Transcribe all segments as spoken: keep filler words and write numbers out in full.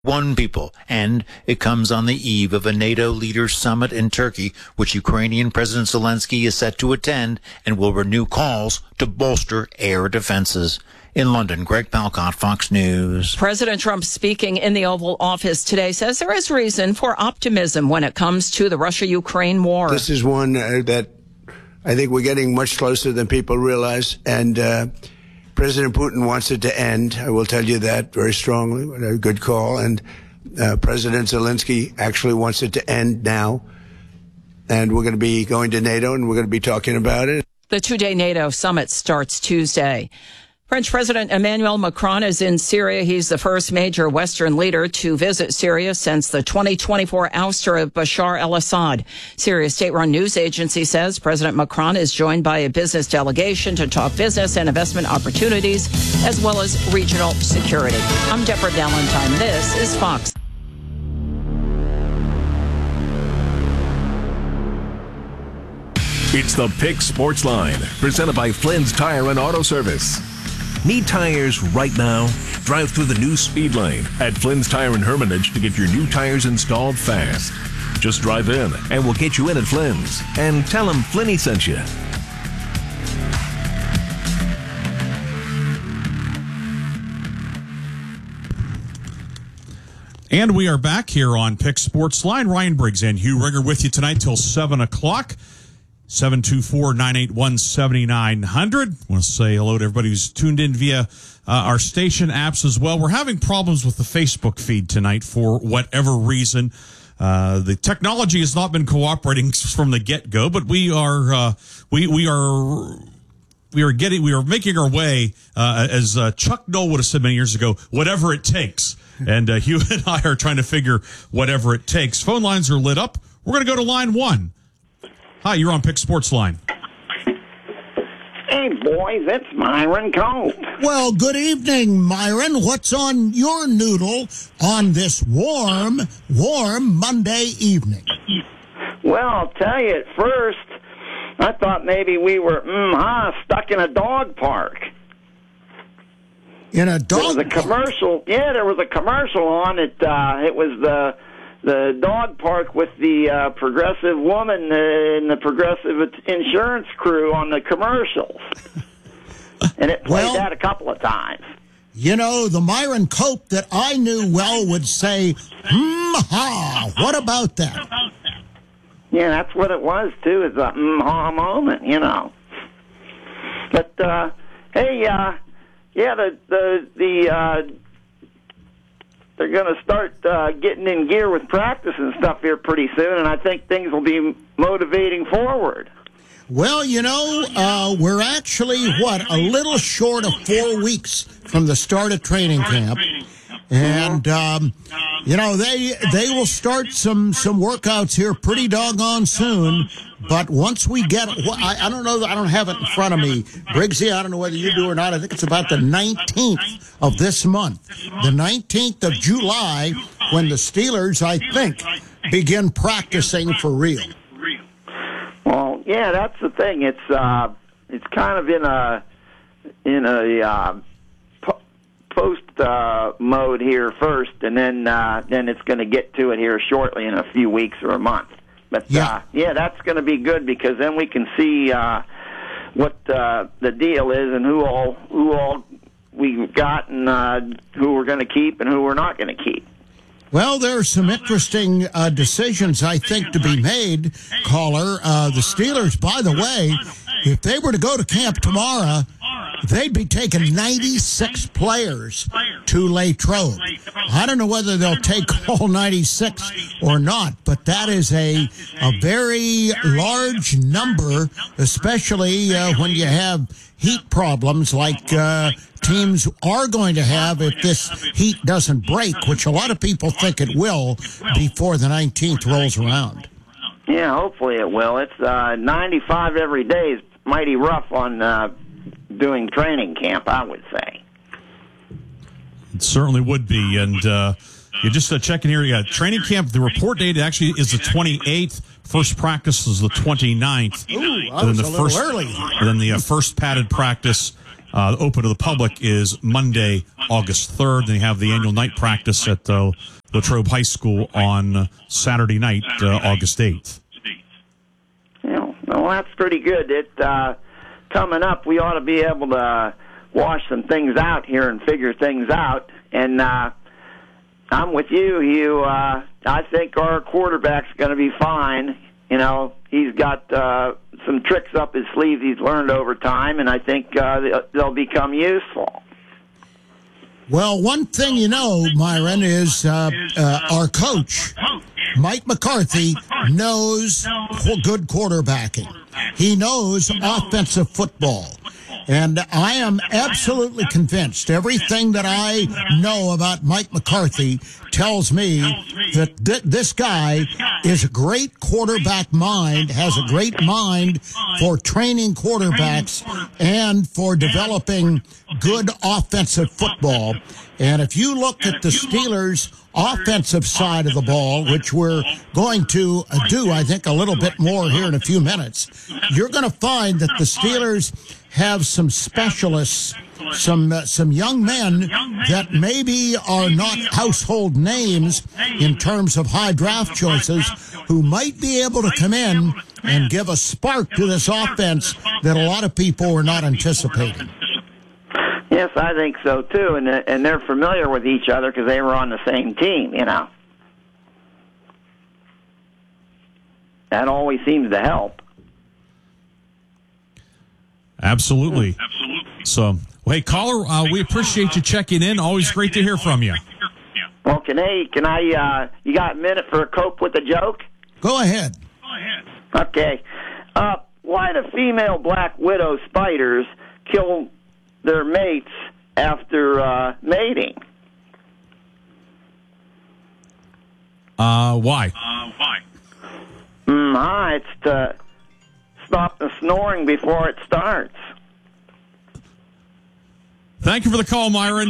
One people, and it comes on the eve of a NATO leaders summit in Turkey, which Ukrainian President Zelensky is set to attend and will renew calls to bolster air defenses. In London, Greg Palcott, Fox News. President Trump speaking in the Oval Office today says there is reason for optimism when it comes to the Russia-Ukraine war. This is one uh, that I think we're getting much closer than people realize, and uh, President Putin wants it to end. I will tell you that very strongly. A good call. And uh, President Zelensky actually wants it to end now. And we're going to be going to NATO, and we're going to be talking about it. The two-day NATO summit starts Tuesday. French President Emmanuel Macron is in Syria. He's the first major Western leader to visit Syria since the twenty twenty-four ouster of Bashar al-Assad. Syria's state-run news agency says President Macron is joined by a business delegation to talk business and investment opportunities, as well as regional security. I'm Deborah Valentine. This is Fox. It's the Pick Sports Line, presented by Flynn's Tire and Auto Service. Need tires right now? Drive through the new speed lane at Flynn's Tire and Hermitage to get your new tires installed fast. Just drive in and we'll get you in at Flynn's. And tell them Flinny sent you. And we are back here on Pick Sports Line. Ryan Briggs and Hugh Ringer with you tonight till seven o'clock. seven two four, nine eight one, seven nine zero zero. I want to say hello to everybody who's tuned in via uh, our station apps as well. We're having problems with the Facebook feed tonight for whatever reason. Uh, the technology has not been cooperating from the get-go, but we are uh, we we are we are getting we are making our way, uh, as uh, Chuck Noll would have said many years ago, whatever it takes. And uh, Hugh and I are trying to figure whatever it takes. Phone lines are lit up. We're going to go to line one. Hi, you're on Pick Sports Line. Hey, boys, it's Myron Cope. Well, good evening, Myron. What's on your noodle on this warm, warm Monday evening? Well, I'll tell you, at first, I thought maybe we were, mm-ha, stuck in a dog park. In a dog park? There was a commercial. Yeah, there was a commercial on it. Uh, it was the... the dog park with the uh, progressive woman and the progressive insurance crew on the commercials. And it played well, that a couple of times. You know, the Myron Cope that I knew well would say, mm-ha, what about that? Yeah, that's what it was, too. It's a mm-ha moment, you know. But, uh, hey, uh, yeah, the, the, the, uh, they're going to start uh, getting in gear with practice and stuff here pretty soon, and I think things will be motivating forward. Well, you know, uh, we're actually, what, a little short of four weeks from the start of training camp. And, um, you know, they they will start some, some workouts here pretty doggone soon. But once we get, I, I don't know, I don't have it in front of me. Briggsy, I don't know whether you do or not. I think it's about the nineteenth of this month. The nineteenth of July, when the Steelers, I think, begin practicing for real. Well, yeah, that's the thing. It's uh, it's kind of in a in a uh, po- post uh, mode here first, and then uh, then it's going to get to it here shortly in a few weeks or a month. But yeah, uh, yeah that's going to be good because then we can see uh, what uh, the deal is and who all who all we've got and uh, who we're going to keep and who we're not going to keep. Well, there are some interesting uh, decisions, I think, to be made, caller. Uh, the Steelers, by the way, if they were to go to camp tomorrow, they'd be taking ninety-six players to Latrobe. I don't know whether they'll take all ninety-six or not, but that is a, a very large number, especially uh, when you have heat problems like uh, teams are going to have if this heat doesn't break, which a lot of people think it will before the nineteenth rolls around. Yeah, hopefully it will. It's uh, ninety-five every day is mighty rough on uh, doing training camp, I would say. It certainly would be. And uh, you just uh, checking here, you got training camp. The report date actually is the twenty-eighth. First practice is the twenty-ninth. Ooh, I and then was the a little first, early. And then the uh, first padded practice Uh, open to the public is Monday, August third. Then you have the annual night practice at uh, Latrobe High School on Saturday night, uh, August eighth. Yeah, well, that's pretty good. It uh, coming up, we ought to be able to uh, wash some things out here and figure things out. And uh, I'm with you, Hugh. Uh, I think our quarterback's going to be fine. You know, he's got uh, some tricks up his sleeve he's learned over time, and I think uh, they'll become useful. Well, one thing you know, Myron, is uh, uh, our coach, Mike McCarthy, knows good quarterbacking. He knows offensive football. And I am absolutely convinced everything that I know about Mike McCarthy tells me that th- this guy is a great quarterback mind, has a great mind for training quarterbacks and for developing good offensive football. And if you look at the Steelers' offensive side of the ball, which we're going to do, I think, a little bit more here in a few minutes, you're going to find that the Steelers have some specialists, some uh, some young men that maybe are not household names in terms of high draft choices, who might be able to come in and give a spark to this offense that a lot of people were not anticipating. Yes, I think so too, and and they're familiar with each other because they were on the same team. You know, that always seems to help. Absolutely. Absolutely. So, well, hey, caller, uh, we appreciate you checking in. Always great to hear from you. Well, can I, can I, uh, you got a minute for a cope with a joke? Go ahead. Go ahead. Okay. Uh, why do female black widow spiders kill their mates after uh, mating? Uh, why? Uh, why? Mm, ah, it's to stop the snoring before it starts. Thank you for the call, Myron.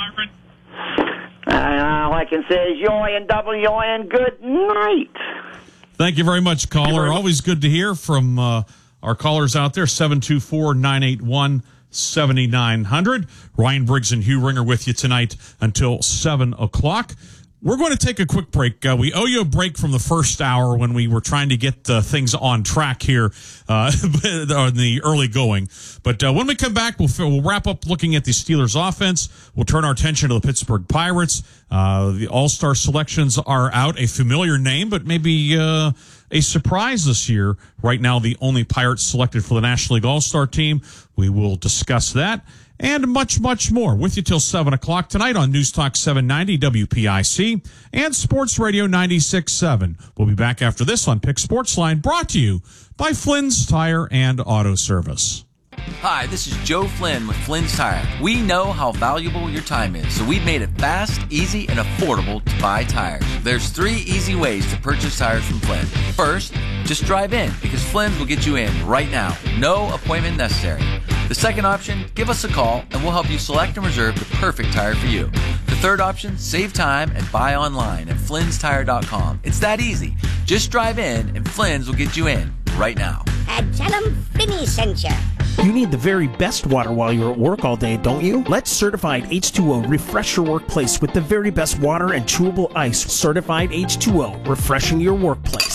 Uh, all I can say is joy and W N, good night. Thank you very much, caller. Always good to hear from uh, our callers out there, seven two four, nine eight one, seven nine zero zero. Ryan Briggs and Hugh Ringer with you tonight until seven o'clock. We're going to take a quick break. Uh, we owe you a break from the first hour when we were trying to get uh, things on track here uh, in the early going. But uh, when we come back, we'll, we'll wrap up looking at the Steelers offense. We'll turn our attention to the Pittsburgh Pirates. Uh, the all-star selections are out. A familiar name, but maybe uh, a surprise this year. Right now, the only Pirates selected for the National League All-Star team. We will discuss that and much, much more with you till seven o'clock tonight on News Talk seven ninety W P I C and Sports Radio ninety-six point seven. We'll be back after this on Pick Sports Line, brought to you by Flynn's Tire and Auto Service. Hi, this is Joe Flynn with Flynn's Tire. We know how valuable your time is, so we've made it fast, easy, and affordable to buy tires. There's three easy ways to purchase tires from Flynn. First, just drive in, because Flynn's will get you in right now. No appointment necessary. The second option, give us a call, and we'll help you select and reserve the perfect tire for you. The third option, save time and buy online at flynns tire dot com. It's that easy. Just drive in, and Flynn's will get you in right now. And tell them Finny sent you. You need the very best water while you're at work all day, don't you? Let Certified H two O refresh your workplace with the very best water and chewable ice. Certified H two O, refreshing your workplace.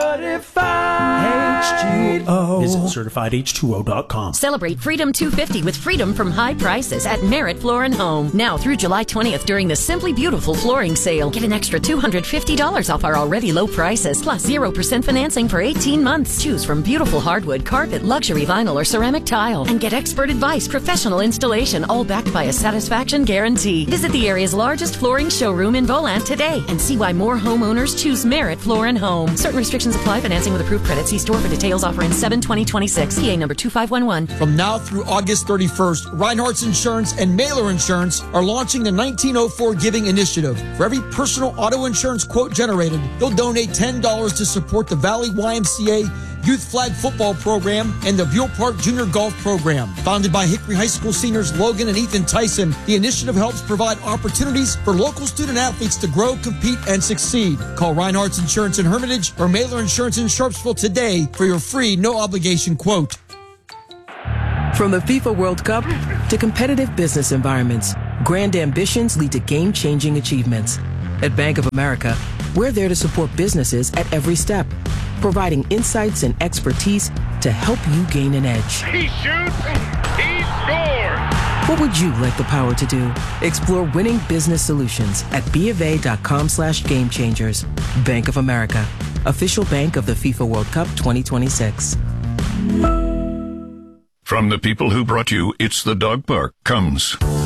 Certified H two O. Visit certified H two O dot com. Celebrate Freedom two fifty with freedom from high prices at Merritt Floor and Home. Now through July twentieth during the Simply Beautiful flooring sale. Get an extra two hundred fifty dollars off our already low prices, plus zero percent financing for eighteen months. Choose from beautiful hardwood, carpet, luxury vinyl, or ceramic tile. And get expert advice, professional installation, all backed by a satisfaction guarantee. Visit the area's largest flooring showroom in Volant today and see why more homeowners choose Merritt Floor and Home. Certain restrictions apply. Financing with approved credit. See store for details. Offer in seven twenty twenty-six. C A number two five one one. From now through August thirty-first, Reinhardt's Insurance and Mailer Insurance are launching the nineteen oh four Giving Initiative. For every personal auto insurance quote generated, they'll donate ten dollars to support the Valley Y M C A Youth Flag Football Program and the Buell Park Junior Golf Program. Founded by Hickory High School seniors Logan and Ethan Tyson, the initiative helps provide opportunities for local student athletes to grow, compete, and succeed. Call Reinhardt's Insurance in Hermitage or Mailer Insurance in Sharpsville today for your free, no-obligation quote. From the FIFA World Cup to competitive business environments, grand ambitions lead to game-changing achievements. At Bank of America, we're there to support businesses at every step, providing insights and expertise to help you gain an edge. He shoots, he scores! What would you like the power to do? Explore winning business solutions at bofa.com slash game changers. Bank of America, official bank of the FIFA World Cup twenty twenty-six. From the people who brought you It's the Dog Park comes